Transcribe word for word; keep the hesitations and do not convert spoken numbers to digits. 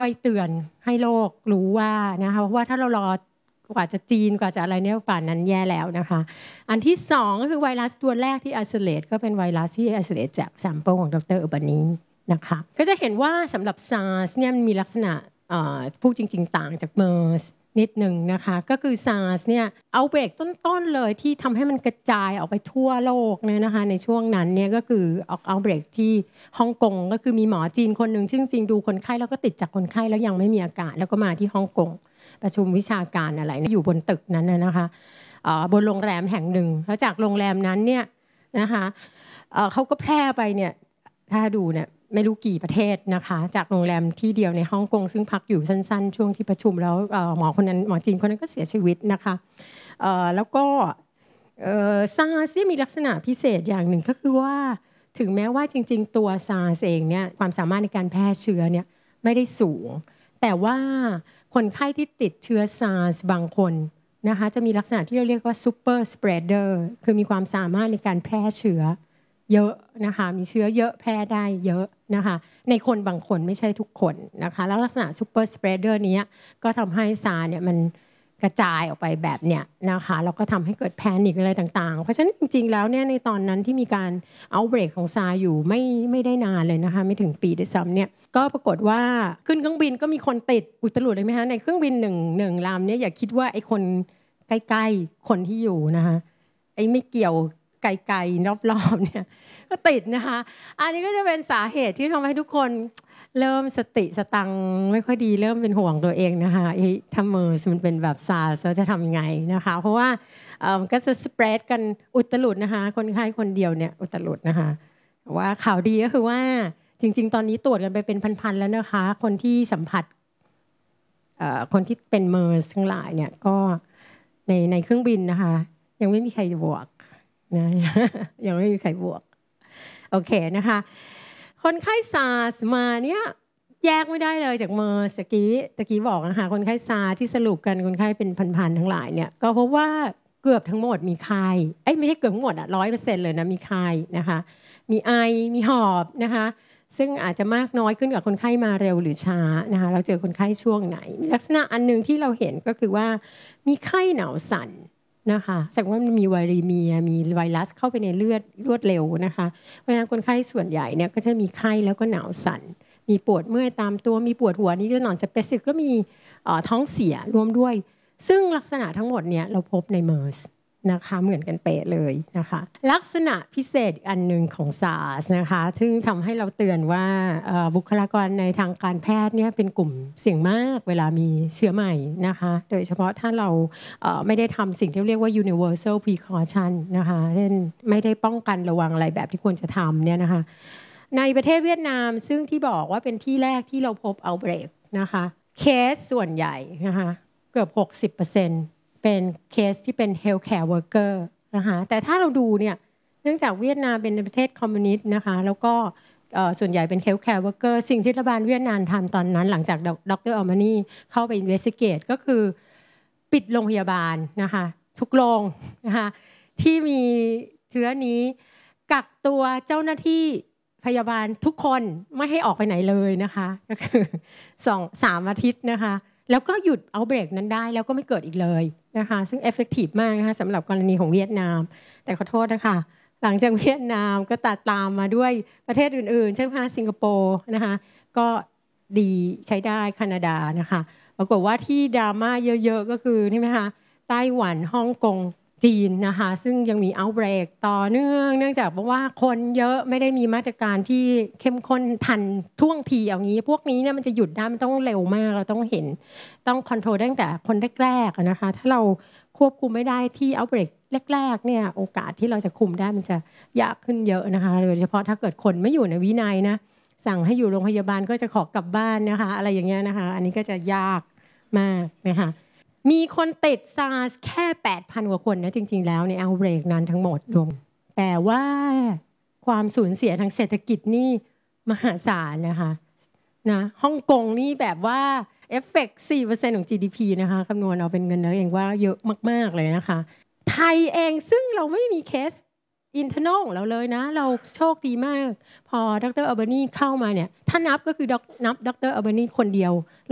ไปเตือนให้โลกรู้ว่านะคะเพราะว่าถ้าเรารอกว่าจะจีนกว่าจะอะไรเนี่ยป่านนั้นแย่แล้วนะคะอันที่สองก็คือไวรัสตัวแรกที่ isolate ก็เป็นไวรัสที่ isolate จาก sample ของดรอุบานีนะคะก็จะเห็นว่าสำหรับ SARS เนี่ยมันมีลักษณะพูดจริงๆต่างจาก MERS นิดหนึ่งนะคะก็คือ SARS เนี่ยเอาเบรกต้นๆเลยที่ทำให้มันกระจายออกไปทั่วโลกเนี่ยนะคะในช่วงนั้นเนี่ยก็คือออกเอาเบรกที่ฮ่องกงก็คือมีหมอจีนคนหนึ่งซึ่งจริงดูคนไข้แล้วก็ติดจากคนไข้แล้วยังไม่มีอาการแล้วก็มาที่ฮ่องกงประชุมวิชาการอะไรอยู่บนตึกนั้นนะคะบนโรงแรมแห่งหนึ่งแล้วจากโรงแรมนั้นเนี่ยนะคะเขาก็แพร่ไปเนี่ยถ้าดูเนี่ยไม่รู้กี่ประเทศนะคะจากโรงแรมที่เดียวในฮ่องกงซึ่งพักอยู่สั้นๆช่วงที่ประชุมแล้วหมอคนนั้นหมอจีนคนนั้นก็เสียชีวิตนะคะแล้วก็ซาร์สมีลักษณะพิเศษอย่างหนึ่งก็คือว่าถึงแม้ว่าจริงๆตัวซาร์สเองเนี่ยความสามารถในการแพร่เชื้อเนี่ยไม่ได้สูงแต่ว่าคนไข้ที่ติดเชื้อซาร์สบางคนนะคะจะมีลักษณะที่เราเรียกว่าซูเปอร์สเปรดเดอร์คือมีความสามารถในการแพร่เชื้อเยอะนะคะมีเชื้อเยอะแพร่ได้เยอะนะคะในคนบางคนไม่ใช่ทุกคนนะคะแล้วลักษณะซูเปอร์สเปรดเดอร์นี้ก็ทำให้ซาร์เนี่ยมันกระจายออกไปแบบเนี้ยนะคะแล้วก็ทำให้เกิดแพนิคอะไรต่างๆเพราะฉะนั้นจริงๆแล้วเนี่ยในตอนนั้นที่มีการเอาเบรกของซาร์อยู่ไม่ไม่ได้นานเลยนะคะไม่ถึงปีด้วยซ้ำเนี่ยก็ปรากฏว่าขึ้นเครื่องบินก็มีคนติดอุตลุดเลยไหมคะในเครื่องบินหนึ่งหนึ่งลำเนี่ยอย่าคิดว่าไอ้คนใกล้ๆคนที่อยู่นะคะไอ้ไม่เกี่ยวไกลๆรอบๆเนี่ยก็ติดนะคะอันนี้ก็จะเป็นสาเหตุที่ทำให้ทุกคนเริ่มสติสตังไม่ค่อยดีเริ่มเป็นห่วงตัวเองนะคะถ้าเมอร์สมันเป็นแบบซาร์สจะทำยังไงนะคะเพราะว่าก็จะสเปรดกันอุตลุดนะคะคนไข้คนเดียวเนี่ยอุตลุดนะคะว่าข่าวดีก็คือว่าจริงๆตอนนี้ตรวจกันไปเป็นพันๆแล้วนะคะคนที่สัมผัสคนที่เป็นเมอร์สทั้งหลายเนี่ยก็ในในเครื่องบินนะคะยังไม่มีใครบวกนะยังไม่มีใครบวกโอเคนะคะคนไข้ซาร์สมาเนี่ยแยกไม่ได้เลยจากเมอร์สตะกี้ตะกี้บอกนะคะคนไข้ซาร์ที่สรุปกันคนไข้เป็นพันๆทั้งหลายเนี่ยก็เพราะว่าเกือบทั้งหมดมีไข้เอ้ยไม่ใช่เกือบทั้งหมดอ่ะร้อยเปอร์เซ็นต์เลยนะมีไข้นะคะมีไอมีหอบนะคะซึ่งอาจจะมากน้อยขึ้นกับคนไข้มาเร็วหรือช้านะคะเราเจอคนไข้ช่วงไหนลักษณะอันนึงที่เราเห็นก็คือว่ามีไข้หนาวสั่นนะคะแสดงว่ามันมีไวรัสมีมีไวรัสเข้าไปในเลือดรวดเร็วนะคะเพราะฉะนั้นคนไข้ส่วนใหญ่เนี่ยก็จะมีไข้แล้วก็หนาวสั่นมีปวดเมื่อยตามตัวมีปวดหัวนี่จะนอนสเปซิฟิกก็มีท้องเสียรวมด้วยซึ่งลักษณะทั้งหมดเนี่ยเราพบในเมอร์สนะคะเหมือนกันเป๊ะเลยนะคะลักษณะพิเศษอันหนึ่งของ SARS นะคะซึ่งทำให้เราเตือนว่าบุคลากรในทางการแพทย์เนี่ยเป็นกลุ่มเสี่ยงมากเวลามีเชื้อใหม่นะคะโดยเฉพาะถ้าเราไม่ได้ทำสิ่งที่เรียกว่า universal precaution นะคะเช่นไม่ได้ป้องกันระวังอะไรแบบที่ควรจะทำเนี่ยนะคะในประเทศเวียดนามซึ่งที่บอกว่าเป็นที่แรกที่เราพบ outbreak นะคะเคสส่วนใหญ่นะคะเกือบ หกสิบเปอร์เซ็นต์เป็นเคสที่เป็น healthcare worker นะคะแต่ถ้าเราดูเนี่ยเนื่องจากเวียดนามเป็นประเทศคอมมิวนิสต์นะคะแล้วก็ส่วนใหญ่เป็น healthcare worker สิ่งที่รัฐบาลเวียดนามทำตอนนั้นหลังจากดรอัลมานีเข้าไป investigate ก็คือปิดโรงพยาบาลนะคะทุกโรงนะคะที่มีเชื้อนี้กักตัวเจ้าหน้าที่พยาบาลทุกคนไม่ให้ออกไปไหนเลยนะคะก็คือสองสามอาทิตย์นะคะแล้วก็หยุดเอาเบรกนั้นได้แล้วก็ไม่เกิดอีกเลยนะคะซึ่งเอฟเฟกตีฟมากนะคะสำหรับกรณีของเวียดนามแต่ขอโทษนะคะหลังจากเวียดนามก็ตัดตามมาด้วยประเทศอื่นๆเช่นสิงคโปร์นะคะก็ดีใช้ได้แคนาดานะคะปรากฏว่าที่ดราม่าเยอะๆก็คือนี่ไหมคะไต้หวันฮ่องกงจีนนะคะซึ่งยังมีเอาท์เบรกต่อเนื่องเนื่องจากว่าคนเยอะไม่ได้มีมาตรการที่เข้มข้นทันท่วงทีอย่างนี้พวกนี้เนี่ยมันจะหยุดได้มันต้องเร็วมากเราต้องเห็นต้องคอนโทรลตั้งแต่คนแรกๆนะคะถ้าเราควบคุมไม่ได้ที่เอาท์เบรกแรกๆเนี่ยโอกาสที่เราจะคุมได้มันจะยากขึ้นเยอะนะคะโดยเฉพาะถ้าเกิดคนไม่อยู่ในวินัยนะสั่งให้อยู่โรงพยาบาลก็จะขอกลับบ้านนะคะอะไรอย่างเงี้ยนะคะอันนี้ก็จะยากมากนะคะมีคนติดซาร์สแค่ แปดพัน กว่าคนนะจริงๆแล้วในเอาท์เบรกนั้นทั้งหมดรวมแต่ว่าความสูญเสียทางเศรษฐกิจนี่มหาศาลนะคะนะฮ่องกงนี่แบบว่าเอฟเฟกต์ สี่เปอร์เซ็นต์ ของ จี ดี พี นะคะคำนวณเอาเป็นเงินแล้วเองว่าเยอะมากๆเลยนะคะไทยเองซึ่งเราไม่มีเคสอินเทอร์นอลของเราเลยนะเราโชคดีมากพอดรอัลเบอร์นีเข้ามาเนี่ยถ้านับก็คือนับดรอัลเบอร์นีคนเดียว